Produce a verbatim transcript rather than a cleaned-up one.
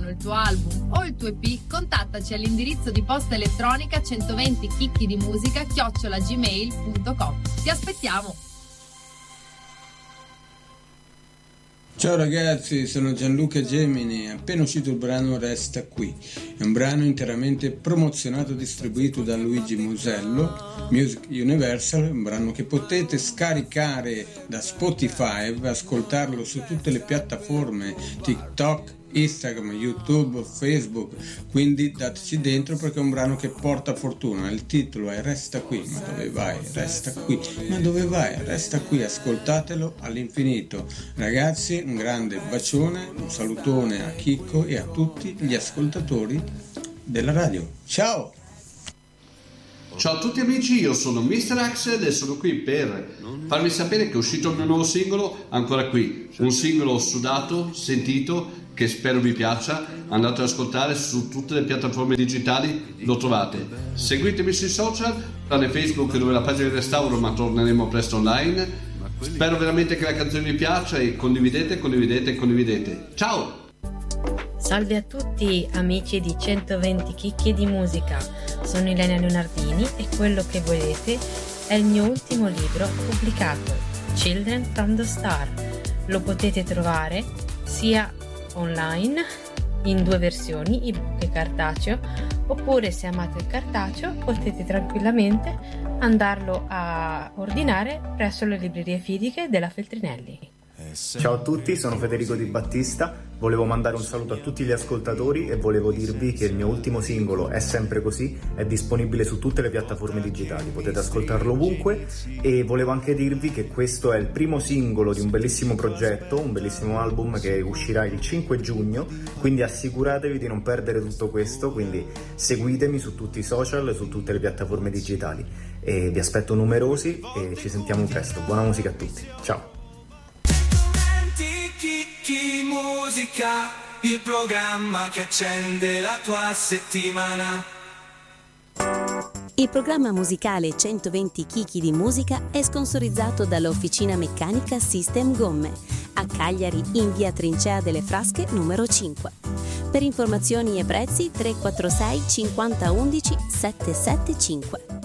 brano, il tuo album o il tuo E P, contattaci all'indirizzo di posta elettronica centoventi chicchi di musica chiocciola gmail punto com. Ti aspettiamo! Ciao ragazzi, sono Gianluca Gemini, è appena uscito il brano Resta Qui. È un brano interamente promozionato e distribuito da Luigi Musello, Music Universal, un brano che potete scaricare da Spotify, ascoltarlo su tutte le piattaforme TikTok, Instagram, YouTube, Facebook, quindi dateci dentro perché è un brano che porta fortuna. Il titolo è Resta Qui, ma dove vai? Resta qui, ma dove vai? Resta qui, ascoltatelo all'infinito. Ragazzi, un grande bacione, un salutone a Chicco e a tutti gli ascoltatori della radio. Ciao! Ciao a tutti amici, io sono mister Axel e sono qui per farvi sapere che è uscito il mio nuovo singolo, ancora qui, un singolo sudato, sentito, che spero vi piaccia. Andate ad ascoltare su tutte le piattaforme digitali, lo trovate. Seguitemi sui social, tranne Facebook dove la pagina di restauro, ma torneremo presto online. Spero veramente che la canzone vi piaccia e condividete, condividete, condividete. Ciao! Salve a tutti amici di centoventi chicchi di musica, sono Ilenia Leonardini e quello che vedete è il mio ultimo libro pubblicato, Children from the Star. Lo potete trovare sia online in due versioni, ebook e cartaceo, oppure se amate il cartaceo potete tranquillamente andarlo a ordinare presso le librerie fisiche della Feltrinelli. Ciao a tutti, sono Federico Di Battista, volevo mandare un saluto a tutti gli ascoltatori e volevo dirvi che il mio ultimo singolo, È sempre così, è disponibile su tutte le piattaforme digitali, potete ascoltarlo ovunque, e volevo anche dirvi che questo è il primo singolo di un bellissimo progetto, un bellissimo album che uscirà il cinque giugno, quindi assicuratevi di non perdere tutto questo, quindi seguitemi su tutti i social, su tutte le piattaforme digitali e vi aspetto numerosi e ci sentiamo presto. Buona musica a tutti, ciao! Chicchi Musica, il programma che accende la tua settimana. Il programma musicale centoventi chicchi di musica è sponsorizzato dall'Officina Meccanica System Gomme a Cagliari in via Trincea delle Frasche numero cinque. Per informazioni e prezzi tre quattro sei cinquanta undici sette sette cinque.